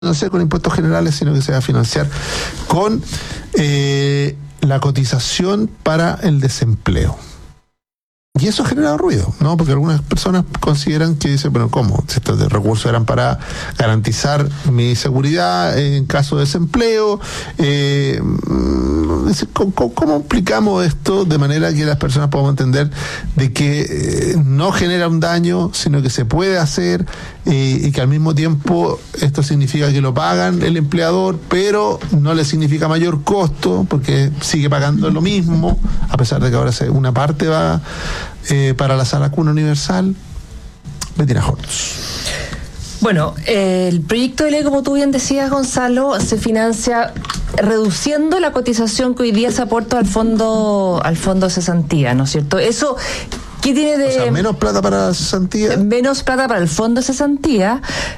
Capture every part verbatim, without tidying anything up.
financiar con impuestos generales, sino que se va a financiar con eh, la cotización para el desempleo. Y eso ha generado ruido, ¿no? Porque algunas personas consideran que dicen, bueno, ¿cómo? Si estos recursos eran para garantizar mi seguridad en caso de desempleo, eh, ¿cómo, ¿cómo explicamos esto de manera que las personas podamos entender de que eh, no genera un daño, sino que se puede hacer eh, y que al mismo tiempo esto significa que lo pagan el empleador, pero no le significa mayor costo porque sigue pagando lo mismo, a pesar de que ahora una parte va Eh, para la Sala Cuna Universal? Bettina Hortz. Bueno, eh, el proyecto de ley, como tú bien decías, Gonzalo, se financia reduciendo la cotización que hoy día se aporta al fondo al fondo de cesantía, ¿no es cierto? Eso, ¿qué tiene de...? O sea, menos plata para la cesantía. Menos plata para el fondo de cesantía,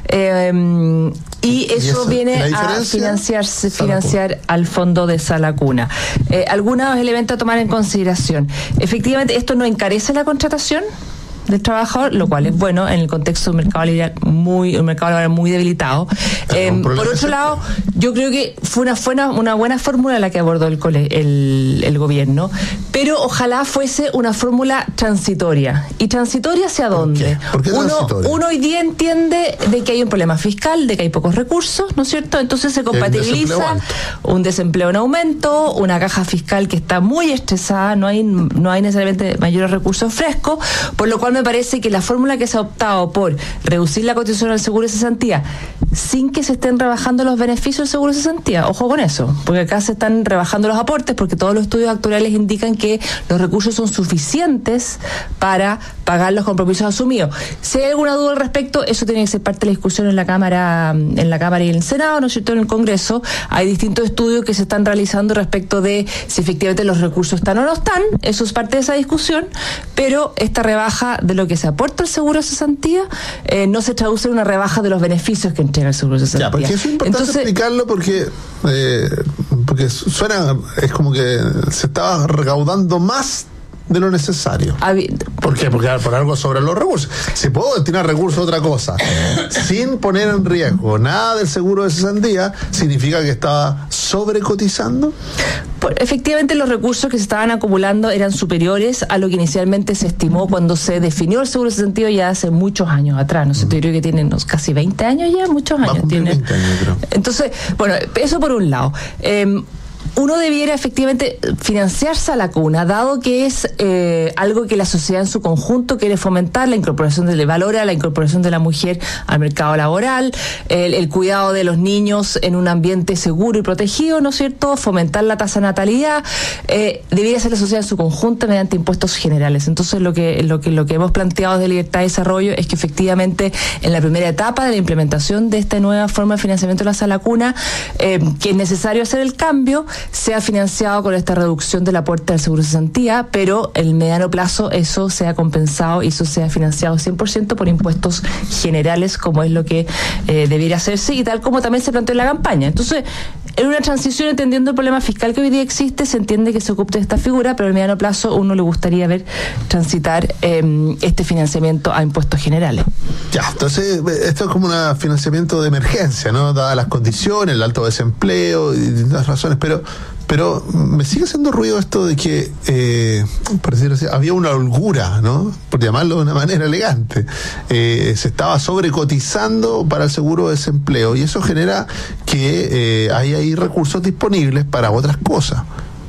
eh, y eso, ¿Y eso viene a financiarse, financiar al fondo de Sala Cuna. Eh, algunos elementos a tomar en consideración. Efectivamente, esto no encarece la contratación del trabajador, lo cual es bueno en el contexto de un mercado laboral muy, un mercado laboral muy debilitado. Eh, por otro lado, yo creo que fue una, fue una, una buena fórmula la que abordó el, el, el gobierno, pero ojalá fuese una fórmula transitoria. ¿Y transitoria hacia dónde? ¿Por qué? ¿Por qué uno, uno hoy día entiende de que hay un problema fiscal, de que hay pocos recursos, ¿no es cierto? Entonces se compatibiliza un desempleo en aumento, una caja fiscal que está muy estresada, no hay, no hay necesariamente mayores recursos frescos, por lo cual me parece que la fórmula que se ha optado por reducir la cotización al seguro de cesantía sin que se estén rebajando los beneficios del seguro de cesantía, ojo con eso, porque acá se están rebajando los aportes porque todos los estudios actuariales indican que los recursos son suficientes para pagar los compromisos asumidos. Si hay alguna duda al respecto, eso tiene que ser parte de la discusión en la Cámara, en la Cámara y en el Senado, ¿no es cierto? En el Congreso hay distintos estudios que se están realizando respecto de si efectivamente los recursos están o no están, eso es parte de esa discusión, pero esta rebaja de lo que se aporta al seguro de cesantía eh, no se traduce en una rebaja de los beneficios que entrega el seguro de cesantía. Ya, porque es importante Entonces, explicarlo porque eh, porque suena, es como que se estaba recaudando más de lo necesario. ¿Por qué? Porque por algo sobran los recursos. Si puedo destinar recursos a otra cosa sin poner en riesgo nada del seguro de cesantía, ¿significa que estaba sobrecotizando? Efectivamente, los recursos que se estaban acumulando eran superiores a lo que inicialmente se estimó cuando se definió el seguro de cesantía ya hace muchos años atrás. No sé, yo creo que tienen unos casi veinte años ya, muchos años. Va a cumplir tienen. veinte años, creo. Entonces, bueno, eso por un lado. Eh, Uno debiera efectivamente financiarse a la cuna, dado que es eh, algo que la sociedad en su conjunto quiere fomentar, la incorporación de valora, la incorporación de la mujer al mercado laboral, el, el cuidado de los niños en un ambiente seguro y protegido, ¿no es cierto?, fomentar la tasa de natalidad, eh, debiera ser la sociedad en su conjunto mediante impuestos generales. Entonces lo que, lo que, lo que hemos planteado desde Libertad de Desarrollo es que efectivamente en la primera etapa de la implementación de esta nueva forma de financiamiento de la Sala Cuna, eh, que es necesario hacer el cambio, sea financiado con esta reducción del aporte al seguro de cesantía, pero en el mediano plazo eso sea compensado y eso sea financiado cien por ciento por impuestos generales, como es lo que eh, debiera hacerse y tal como también se planteó en la campaña. Entonces, en una transición, entendiendo el problema fiscal que hoy día existe, se entiende que se ocupe de esta figura, pero en el mediano plazo uno le gustaría ver transitar eh, este financiamiento a impuestos generales. Ya, entonces esto es como un financiamiento de emergencia, ¿no? Dadas las condiciones, el alto desempleo y distintas razones, pero pero me sigue haciendo ruido esto de que, eh, por decirlo así, había una holgura, ¿no? Por llamarlo de una manera elegante. Eh, se estaba sobrecotizando para el seguro de desempleo y eso genera que eh, hay ahí recursos disponibles para otras cosas.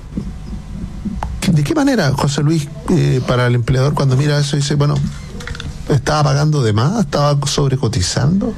¿De qué manera, José Luis, eh, para el empleador cuando mira eso dice, bueno, estaba pagando de más, estaba sobrecotizando?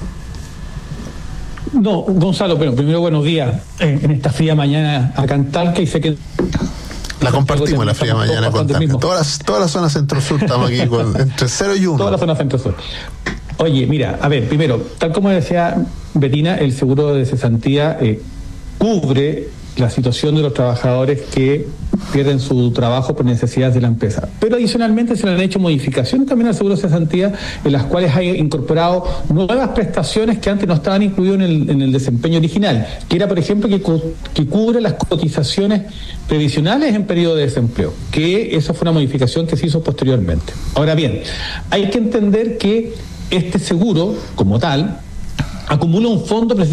No, Gonzalo, pero primero buenos días eh, en esta fría mañana acá en Talca y sé que... La compartimos la fría mañana con Talca. Todas las, toda la zona centro-sur estamos aquí con, entre cero y uno. Toda la zona centro-sur. Oye, mira, a ver, primero, tal como decía Bettina, el seguro de cesantía eh, cubre la situación de los trabajadores que pierden su trabajo por necesidades de la empresa. Pero adicionalmente se le han hecho modificaciones también al seguro de cesantía en las cuales hay incorporado nuevas prestaciones que antes no estaban incluidas en el, en el desempeño original, que era, por ejemplo, que, que cubre las cotizaciones previsionales en periodo de desempleo, que esa fue una modificación que se hizo posteriormente. Ahora bien, hay que entender que este seguro, como tal, acumula un fondo